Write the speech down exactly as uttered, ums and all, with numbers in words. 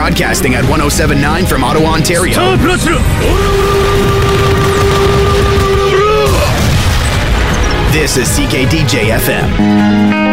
broadcasting at one oh seven point nine from Ottawa, Ontario. This is C K D J F M.